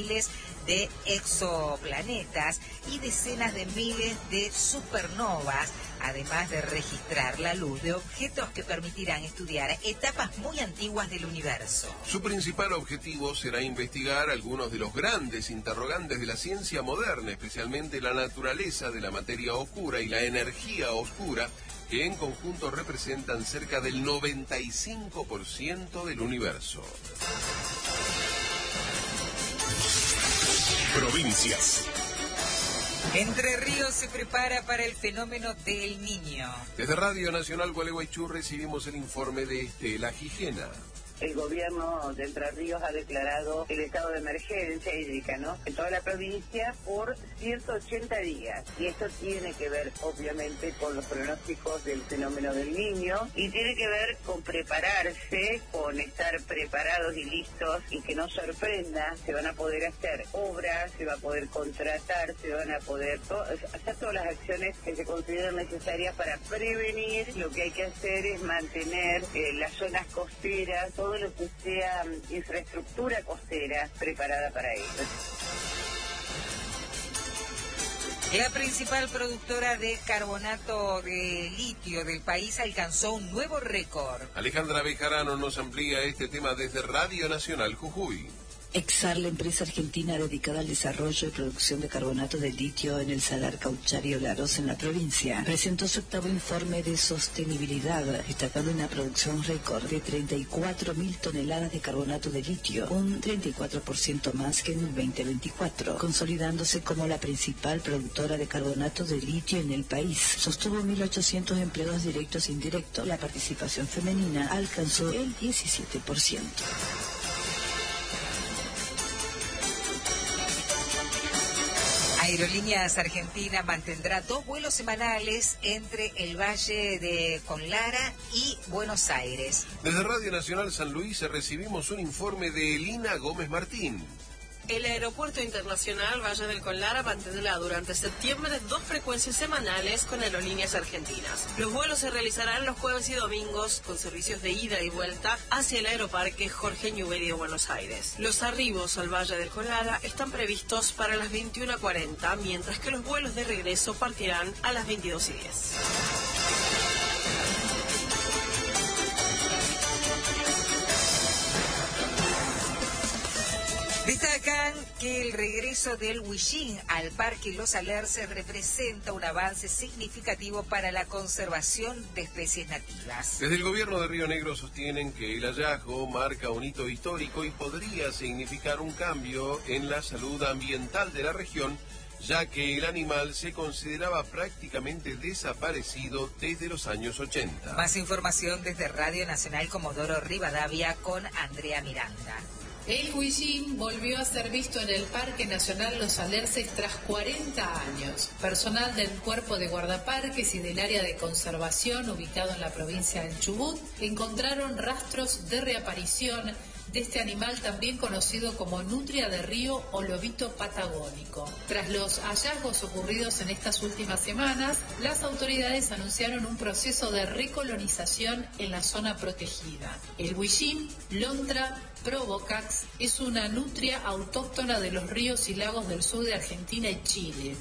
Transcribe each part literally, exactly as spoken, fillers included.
miles de exoplanetas y decenas de miles de supernovas, además de registrar la luz de objetos que permitirán estudiar etapas muy antiguas del universo. Su principal objetivo será investigar algunos de los grandes interrogantes de la ciencia moderna, especialmente la naturaleza de la materia oscura y la energía oscura, que en conjunto representan cerca del noventa y cinco por ciento del universo. Provincias. Entre Ríos se prepara para el fenómeno del Niño. Desde Radio Nacional Gualeguaychú recibimos el informe de Estela Gijena. El gobierno de Entre Ríos ha declarado el estado de emergencia hídrica, ¿no?, en toda la provincia por ciento ochenta días. Y esto tiene que ver, obviamente, con los pronósticos del fenómeno del Niño y tiene que ver con prepararse, con estar preparados y listos y que no sorprenda. Se van a poder hacer obras, se va a poder contratar, se van a poder to- hacer todas las acciones que se consideran necesarias para prevenir. Lo que hay que hacer es mantener eh, las zonas costeras, todo lo que sea infraestructura costera preparada para ello. La principal productora de carbonato de litio del país alcanzó un nuevo récord. Alejandra Bejarano nos amplía este tema desde Radio Nacional Jujuy. Exar, la empresa argentina dedicada al desarrollo y producción de carbonato de litio en el Salar Caucharí Olaroz en la provincia, presentó su octavo informe de sostenibilidad, destacando una producción récord de treinta y cuatro mil toneladas de carbonato de litio, un treinta y cuatro por ciento más que en el veinte veinticuatro, consolidándose como la principal productora de carbonato de litio en el país. Sostuvo mil ochocientos empleados directos e indirectos. La participación femenina alcanzó el diecisiete por ciento. Aerolíneas Argentina mantendrá dos vuelos semanales entre el Valle de Conlara y Buenos Aires. Desde Radio Nacional San Luis recibimos un informe de Elina Gómez Martín. El Aeropuerto Internacional Valle del Conlara mantendrá durante septiembre dos frecuencias semanales con aerolíneas argentinas. Los vuelos se realizarán los jueves y domingos con servicios de ida y vuelta hacia el Aeroparque Jorge Newbery de Buenos Aires. Los arribos al Valle del Conlara están previstos para las veintiuna cuarenta, mientras que los vuelos de regreso partirán a las veintidós y diez. Destacan que el regreso del Huillín al Parque Los Alerces representa un avance significativo para la conservación de especies nativas. Desde el gobierno de Río Negro sostienen que el hallazgo marca un hito histórico y podría significar un cambio en la salud ambiental de la región, ya que el animal se consideraba prácticamente desaparecido desde los años ochenta. Más información desde Radio Nacional Comodoro Rivadavia con Andrea Miranda. El Huillín volvió a ser visto en el Parque Nacional Los Alerces tras cuarenta años. Personal del Cuerpo de Guardaparques y del Área de Conservación, ubicado en la provincia del Chubut, encontraron rastros de reaparición de este animal también conocido como nutria de río o lobito patagónico. Tras los hallazgos ocurridos en estas últimas semanas, las autoridades anunciaron un proceso de recolonización en la zona protegida. El Huillín, Lontra provocax, es una nutria autóctona de los ríos y lagos del sur de Argentina y Chile.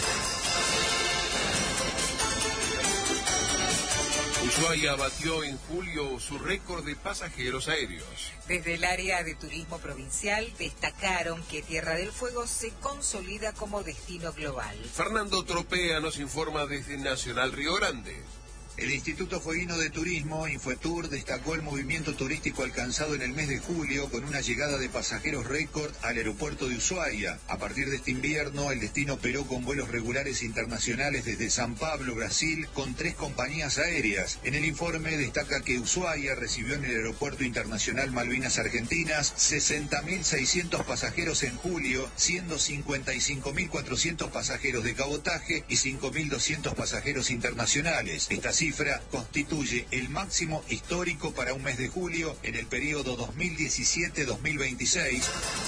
Ushuaia batió en julio su récord de pasajeros aéreos. Desde el área de turismo provincial destacaron que Tierra del Fuego se consolida como destino global. Fernando Tropea nos informa desde Nacional Río Grande. El Instituto Fueguino de Turismo, Infotour, destacó el movimiento turístico alcanzado en el mes de julio con una llegada de pasajeros récord al aeropuerto de Ushuaia. A partir de este invierno, el destino operó con vuelos regulares internacionales desde San Pablo, Brasil, con tres compañías aéreas. En el informe destaca que Ushuaia recibió en el Aeropuerto Internacional Malvinas Argentinas sesenta mil seiscientos pasajeros en julio, siendo cincuenta y cinco mil cuatrocientos pasajeros de cabotaje y cinco mil doscientos pasajeros internacionales. Esta cifra constituye el máximo histórico para un mes de julio en el periodo dos mil diecisiete a dos mil veintiséis.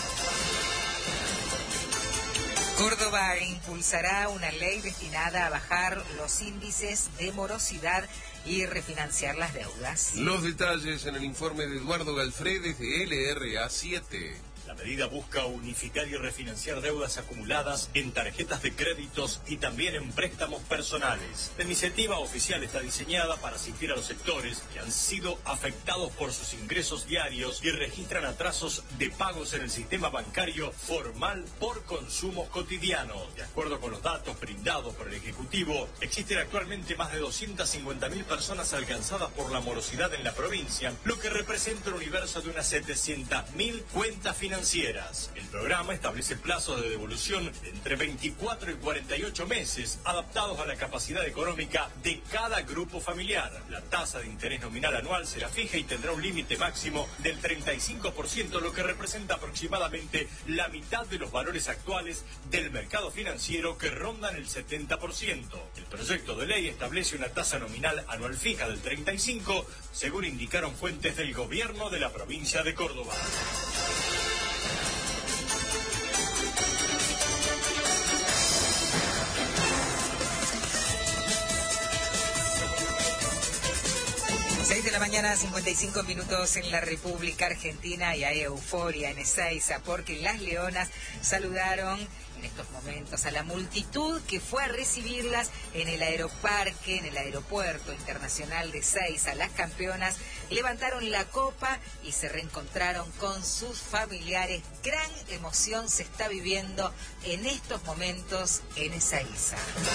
Córdoba impulsará una ley destinada a bajar los índices de morosidad y refinanciar las deudas. Los detalles en el informe de Eduardo Galfredes de L R A siete. La medida busca unificar y refinanciar deudas acumuladas en tarjetas de créditos y también en préstamos personales. La iniciativa oficial está diseñada para asistir a los sectores que han sido afectados por sus ingresos diarios y registran atrasos de pagos en el sistema bancario formal por consumos cotidianos. De acuerdo con los datos brindados por el Ejecutivo, existen actualmente más de doscientas cincuenta mil personas alcanzadas por la morosidad en la provincia, lo que representa un universo de unas setecientas mil cuentas financieras. El programa establece plazos de devolución de entre veinticuatro y cuarenta y ocho meses, adaptados a la capacidad económica de cada grupo familiar. La tasa de interés nominal anual será fija y tendrá un límite máximo del treinta y cinco por ciento, lo que representa aproximadamente la mitad de los valores actuales del mercado financiero, que rondan el setenta por ciento. El proyecto de ley establece una tasa nominal anual fija del treinta y cinco por ciento, según indicaron fuentes del gobierno de la provincia de Córdoba. seis de la mañana, cincuenta y cinco minutos en la República Argentina, y hay euforia en Ezeiza porque las leonas saludaron en estos momentos a la multitud que fue a recibirlas en el aeroparque, en el aeropuerto internacional de Ezeiza. Las campeonas levantaron la copa y se reencontraron con sus familiares. Gran emoción se está viviendo en estos momentos en Ezeiza.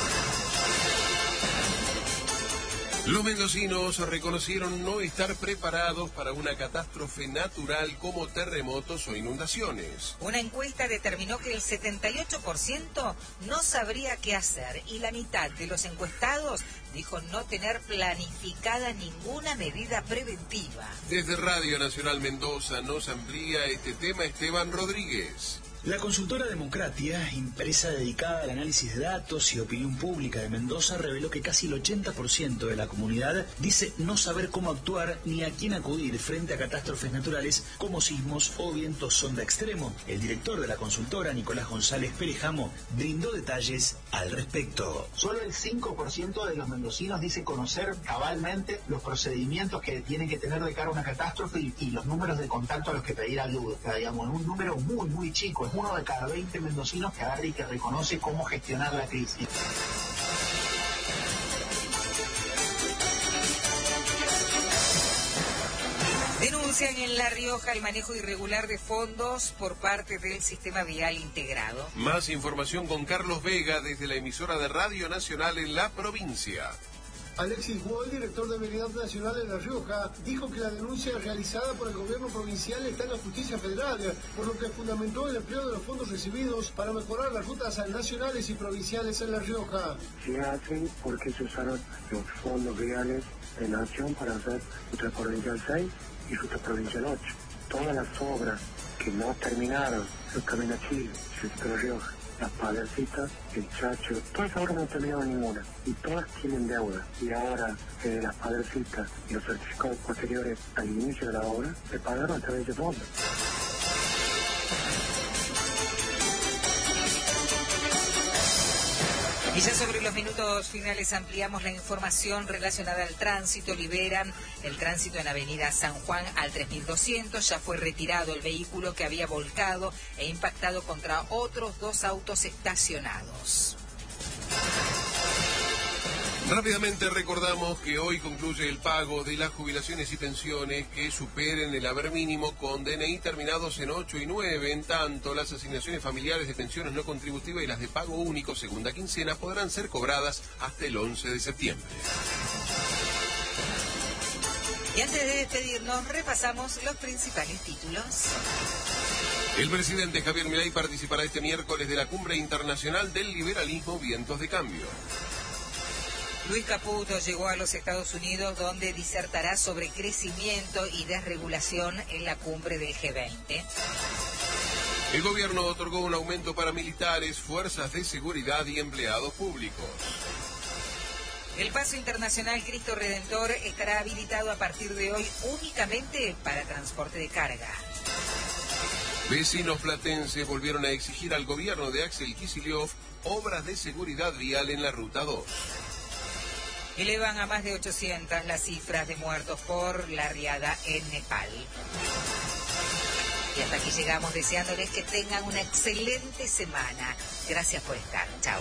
Los mendocinos reconocieron no estar preparados para una catástrofe natural como terremotos o inundaciones. Una encuesta determinó que el setenta y ocho por ciento no sabría qué hacer y la mitad de los encuestados dijo no tener planificada ninguna medida preventiva. Desde Radio Nacional Mendoza nos amplía este tema Esteban Rodríguez. La consultora Democratia, empresa dedicada al análisis de datos y opinión pública de Mendoza, reveló que casi el ochenta por ciento de la comunidad dice no saber cómo actuar ni a quién acudir frente a catástrofes naturales como sismos o vientos sonda extremo. El director de la consultora, Nicolás González Perejamo, brindó detalles al respecto. Solo el cinco por ciento de los mendocinos dice conocer cabalmente los procedimientos que tienen que tener de cara a una catástrofe y, y los números de contacto a los que pedir ayuda. O sea, digamos, un número muy, muy chico. Es uno de cada veinte mendocinos que agarra y que reconoce cómo gestionar la crisis. Denuncian en La Rioja el manejo irregular de fondos por parte del Sistema Vial Integrado. Más información con Carlos Vega desde la emisora de Radio Nacional en la provincia. Alexis Wall, director de Vialidad Nacional en La Rioja, dijo que la denuncia realizada por el gobierno provincial está en la justicia federal, por lo que fundamentó el empleo de los fondos recibidos para mejorar las rutas nacionales y provinciales en La Rioja. Se hacen porque se usaron los fondos viales de Nación para hacer Ruta Provincial seis y Ruta Provincial ocho. Todas las obras que no terminaron, el Camino a Chile, el Centro de La Rioja, las Padrecitas, el Chacho, todas esas obras no terminaron ninguna y todas tienen deuda. Y ahora eh, las Padrecitas y los certificados posteriores al inicio de la obra se pagaron a través de fondos. Y ya sobre los minutos finales ampliamos la información relacionada al tránsito. Liberan el tránsito en Avenida San Juan al tres mil doscientos. Ya fue retirado el vehículo que había volcado e impactado contra otros dos autos estacionados. Rápidamente recordamos que hoy concluye el pago de las jubilaciones y pensiones que superen el haber mínimo con D N I terminados en ocho y nueve. En tanto, las asignaciones familiares de pensiones no contributivas y las de pago único segunda quincena podrán ser cobradas hasta el once de septiembre. Y antes de despedirnos, repasamos los principales títulos. El presidente Javier Milei participará este miércoles de la Cumbre Internacional del Liberalismo Vientos de Cambio. Luis Caputo llegó a los Estados Unidos, donde disertará sobre crecimiento y desregulación en la cumbre del G veinte. El gobierno otorgó un aumento para militares, fuerzas de seguridad y empleados públicos. El paso internacional Cristo Redentor estará habilitado a partir de hoy únicamente para transporte de carga. Vecinos platenses volvieron a exigir al gobierno de Axel Kicillof obras de seguridad vial en la Ruta dos. Elevan a más de ochocientas las cifras de muertos por la riada en Nepal. Y hasta aquí llegamos deseándoles que tengan una excelente semana. Gracias por estar. Chao.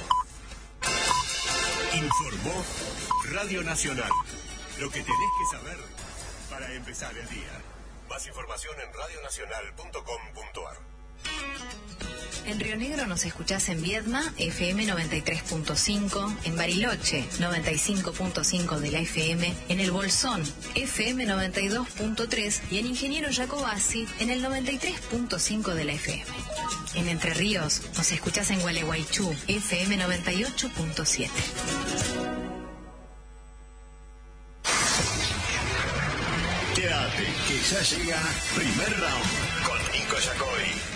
Informó Radio Nacional. Lo que tenés que saber para empezar el día. Más información en radio nacional punto com punto a r. En Río Negro nos escuchás en Viedma, F M noventa y tres punto cinco, en Bariloche, noventa y cinco punto cinco de la F M, en El Bolsón, F M noventa y dos punto tres y en Ingeniero Jacobasi, en el noventa y tres punto cinco de la F M. En Entre Ríos nos escuchás en Gualeguaychú, F M noventa y ocho punto siete. Quédate, que ya llega Primer Round con Nico Yacoy.